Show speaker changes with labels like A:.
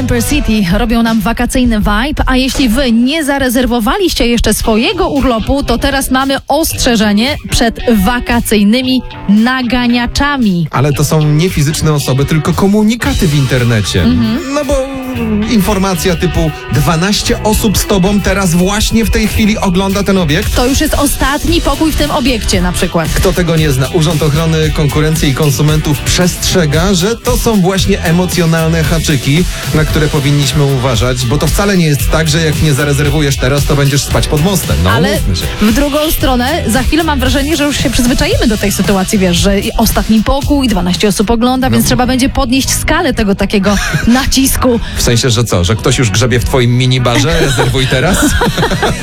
A: Empier City robią nam wakacyjny vibe, a jeśli wy nie zarezerwowaliście jeszcze swojego urlopu, to teraz mamy ostrzeżenie przed wakacyjnymi naganiaczami.
B: Ale to są nie fizyczne osoby, tylko komunikaty w internecie. No bo informacja typu 12 osób z tobą teraz właśnie w tej chwili ogląda ten obiekt.
A: To już jest ostatni pokój w tym obiekcie na przykład.
B: Kto tego nie zna? Urząd Ochrony Konkurencji i Konsumentów przestrzega, że to są właśnie emocjonalne haczyki, na które powinniśmy uważać, bo to wcale nie jest tak, że jak nie zarezerwujesz teraz, to będziesz spać pod mostem. No,
A: ale
B: umówmy się.
A: w drugą stronę za chwilę mam wrażenie, że już się przyzwyczaimy do tej sytuacji, wiesz, że ostatni pokój, 12 osób ogląda, więc trzeba będzie podnieść skalę tego takiego nacisku.
B: W sensie, że co? Że ktoś już grzebie w twoim minibarze? Rezerwuj teraz?